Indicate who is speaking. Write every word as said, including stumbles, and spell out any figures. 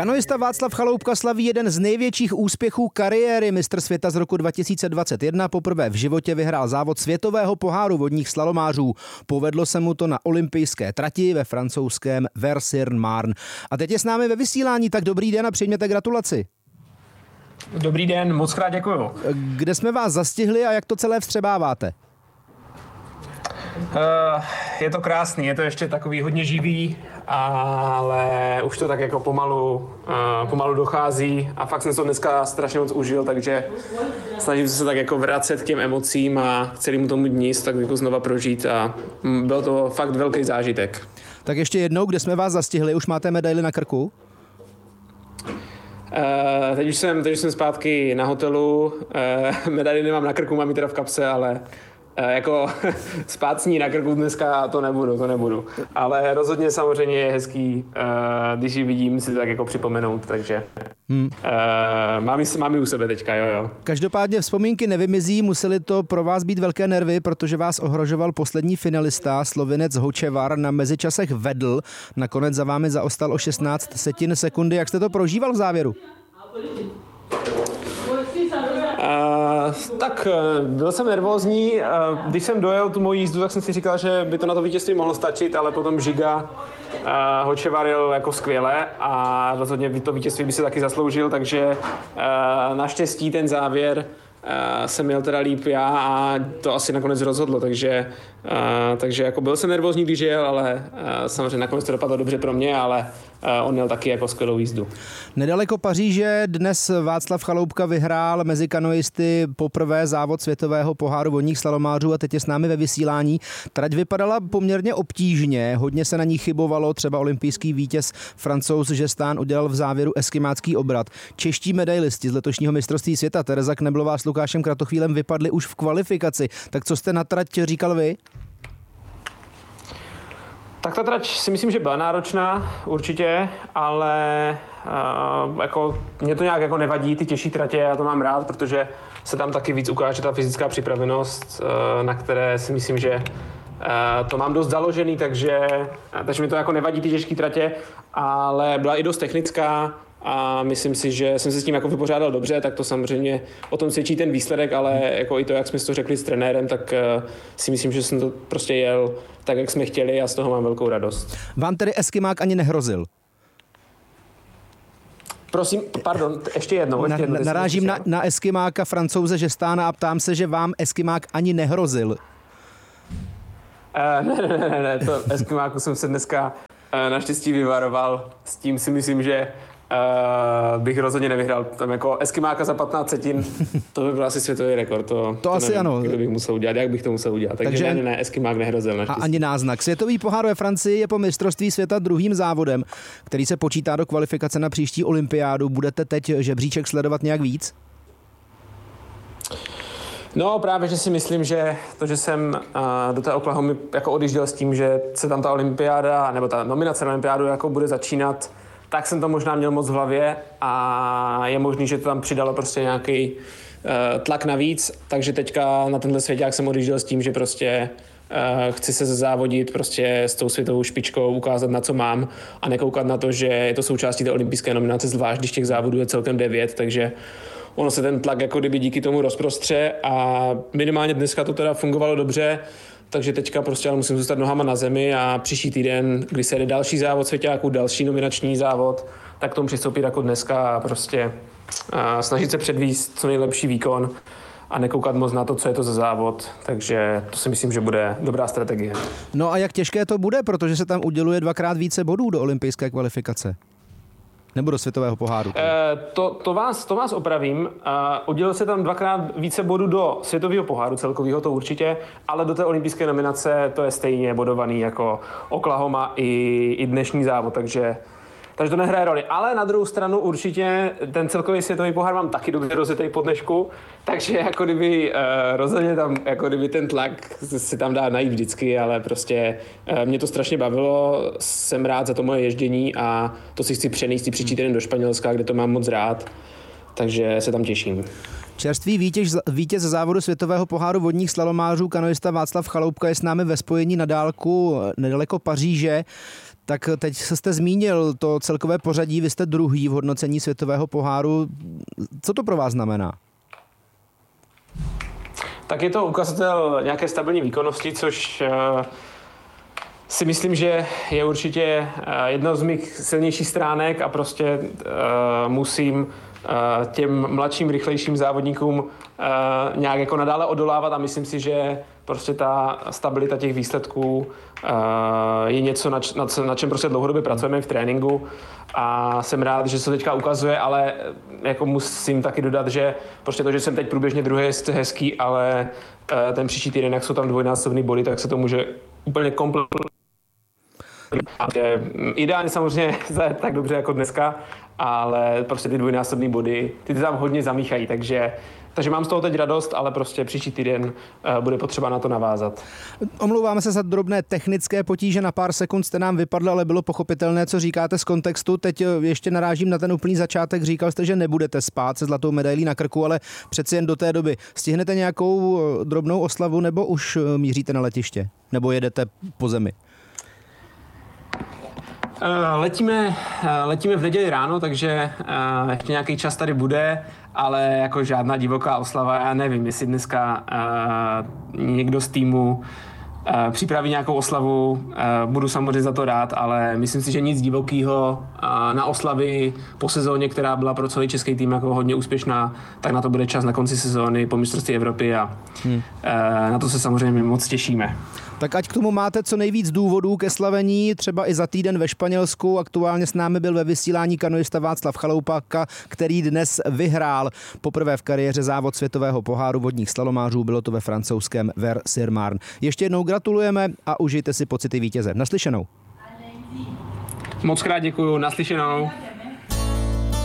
Speaker 1: Kanoista Václav Chaloupka slaví jeden z největších úspěchů kariéry. Mistr světa z roku dva tisíce dvacet jedna poprvé v životě vyhrál závod světového poháru vodních slalomářů. Povedlo se mu to na olympijské trati ve francouzském Vers-sur-Marne. A teď je s námi ve vysílání, tak dobrý den a přijměte gratulaci.
Speaker 2: Dobrý den, moc krát děkuju.
Speaker 1: Kde jsme vás zastihli a jak to celé vstřebáváte?
Speaker 2: Uh, je to krásný, je to ještě takový hodně živý, ale už to tak jako pomalu, uh, pomalu dochází a fakt jsem to dneska strašně moc užil, takže snažím se tak jako vracet k těm emocím a k celému tomu dní tak jako znova prožít a byl to fakt velký zážitek.
Speaker 1: Tak ještě jednou, kde jsme vás zastihli, už máte medaili na krku?
Speaker 2: Uh, teď, už jsem, teď už jsem zpátky na hotelu, uh, medaili nemám na krku, mám ji teda v kapse, ale uh, jako spát s ní na krku dneska to nebudu, to nebudu. Ale rozhodně samozřejmě je hezký, uh, když ji vidím, si to tak jako připomenout, takže hmm. uh, mám, ji, mám ji u sebe teďka, jo, jo.
Speaker 1: Každopádně vzpomínky nevymizí, museli to pro vás být velké nervy, protože vás ohrožoval poslední finalista, Slovinec Hočevar, na mezičasech vedl, nakonec za vámi zaostal o šestnáct setin sekundy. Jak jste to prožíval v závěru?
Speaker 2: Uh, tak byl jsem nervózní, uh, když jsem dojel tu moji jízdu, tak jsem si říkal, že by to na to vítězství mohlo stačit, ale potom Žiga uh, Hočevar jel jako skvěle a rozhodně to vítězství by se taky zasloužil, takže uh, naštěstí ten závěr Uh, jsem měl teda líp já a to asi nakonec rozhodlo, takže, uh, takže jako byl jsem nervózní, když jel, ale uh, samozřejmě nakonec to dopadlo dobře pro mě, ale uh, on měl taky jako skvělou jízdu.
Speaker 1: Nedaleko Paříže dnes Václav Chaloupka vyhrál mezi kanoisty poprvé závod světového poháru vodních slalomářů a teď je s námi ve vysílání. Trať vypadala poměrně obtížně, hodně se na ní chybovalo, třeba olympijský vítěz Francouz Žestán udělal v závěru eskimácký obrat. Čeští medailisti z letošního mistrovství světa Tereza Kneblová s Lukášem Kratochvílem vypadli už v kvalifikaci. Tak co jste na trať říkal vy?
Speaker 2: Tak ta trať si myslím, že byla náročná určitě, ale uh, jako, mě to nějak jako nevadí, ty těžší tratě, já to mám rád, protože se tam taky víc ukáže ta fyzická připravenost, uh, na které si myslím, že uh, to mám dost založený, takže, uh, takže mi to jako nevadí ty těžké tratě, ale byla i dost technická, a myslím si, že jsem se s tím jako vypořádal dobře, tak to samozřejmě o tom svědčí ten výsledek, ale jako i to, jak jsme si to řekli s trenérem, tak uh, si myslím, že jsem to prostě jel tak, jak jsme chtěli a z toho mám velkou radost.
Speaker 1: Vám tedy eskimák ani nehrozil?
Speaker 2: Prosím, pardon, ještě jednou. Ještě jednou
Speaker 1: na, narážím na, na eskimáka Francouze Žestána a ptám se, že vám eskimák ani nehrozil.
Speaker 2: Uh, ne, ne, ne, ne, to eskimáku jsem se dneska uh, naštěstí vyvaroval. S tím si myslím, že Uh, bych rozhodně nevyhrál. Tam jako eskimáka za patnáct setin, to by byl asi světový rekord. To,
Speaker 1: to, to
Speaker 2: asi
Speaker 1: nevím,
Speaker 2: ano. Kdo bych musel udělat, jak bych to musel udělat. Takže, Takže ne, ne, eskimák nehrozil naštěstí.
Speaker 1: A ani náznak. Světový pohár ve Francii je po mistrovství světa druhým závodem, který se počítá do kvalifikace na příští olympiádu. Budete teď žebříček sledovat nějak víc?
Speaker 2: No právě, že si myslím, že to, že jsem uh, do té Oklahomy jako odjížděl s tím, že se tam ta olympiáda, nebo ta nominace na olympiádu jako bude začínat, tak jsem to možná měl moc v hlavě a je možný, že to tam přidalo prostě nějaký uh, tlak navíc, takže teďka na tenhle svěťák jsem odjížděl s tím, že prostě uh, chci se závodit prostě s tou světovou špičkou, ukázat, na co mám a nekoukat na to, že je to součástí té olympijské nominace, zvlášť když těch závodů je celkem devět, takže ono se ten tlak jako kdyby díky tomu rozprostře a minimálně dneska to teda fungovalo dobře, takže teďka prostě ale musím zůstat nohama na zemi a příští týden, kdy se jde další závod svěťáků, další nominační závod, tak k tomu přistoupit jako dneska a prostě a snažit se předvíst co nejlepší výkon a nekoukat moc na to, co je to za závod. Takže to si myslím, že bude dobrá strategie.
Speaker 1: No a jak těžké to bude, protože se tam uděluje dvakrát více bodů do olympijské kvalifikace? Nebo do světového poháru?
Speaker 2: E, to, to, vás, to vás opravím. E, udělil se tam dvakrát více bodů do světového poháru celkového, to určitě, ale do té olympijské nominace to je stejně bodovaný jako Oklahoma i, i dnešní závod, takže, takže to nehraje roli. Ale na druhou stranu určitě ten celkový světový pohár mám taky dobře rozjetý po dnešku, takže jako kdyby e, rozhodně tam, jako kdyby ten tlak se tam dá najít vždycky, ale prostě e, mě to strašně bavilo, jsem rád za to moje ježdění a to si chci přenést i příští týden do Španělska, kde to mám moc rád, takže se tam těším.
Speaker 1: Čerstvý vítěz, vítěz závodu světového poháru vodních slalomářů, kanoista Václav Chaloupka je s námi ve spojení na dálku nedaleko Paříže. Tak teď jste zmínil to celkové pořadí, vy jste druhý v hodnocení světového poháru. Co to pro vás znamená?
Speaker 2: Tak je to ukazatel nějaké stabilní výkonnosti, což uh, si myslím, že je určitě uh, jedna z mých silnějších stránek a prostě uh, musím uh, těm mladším, rychlejším závodníkům uh, nějak jako nadále odolávat a myslím si, že prostě ta stabilita těch výsledků uh, je něco, na, č- na, na čem prostě dlouhodobě pracujeme v tréninku a jsem rád, že se to teďka ukazuje, ale jako musím taky dodat, že prostě to, že jsem teď průběžně druhý, je hezký, ale uh, ten příští týden, jak jsou tam dvojnásobný body, tak se to může úplně kompletně. Ideálně samozřejmě tak dobře jako dneska, ale prostě ty dvojnásobný body, ty, ty tam hodně zamíchají, takže Takže mám z toho teď radost, ale prostě příští týden uh, bude potřeba na to navázat.
Speaker 1: Omlouváme se za drobné technické potíže, na pár sekund jste nám vypadl, ale bylo pochopitelné, co říkáte z kontextu. Teď ještě narážím na ten úplný začátek. Říkal jste, že nebudete spát se zlatou medailí na krku, ale přeci jen do té doby. Stihnete nějakou drobnou oslavu nebo už míříte na letiště? Nebo jedete po zemi?
Speaker 2: Letíme, letíme v neděli ráno, takže ještě nějaký čas tady bude, ale jako žádná divoká oslava, já nevím, jestli dneska někdo z týmu připraví nějakou oslavu, budu samozřejmě za to rád, ale myslím si, že nic divokého na oslavy po sezóně, která byla pro celý český tým jako hodně úspěšná, tak na to bude čas na konci sezóny po mistrovství Evropy a hmm. na to se samozřejmě moc těšíme.
Speaker 1: Tak ať k tomu máte co nejvíc důvodů ke slavení, třeba i za týden ve Španělsku. Aktuálně s námi byl ve vysílání kanoista Václav Chaloupa, který dnes vyhrál poprvé v kariéře závod světového poháru vodních slalomářů. Bylo to ve francouzském Vers-sur-Marne. Ještě jednou gratulujeme a užijte si pocity vítěze. Naslyšenou.
Speaker 2: Moc krát děkuju, naslyšenou.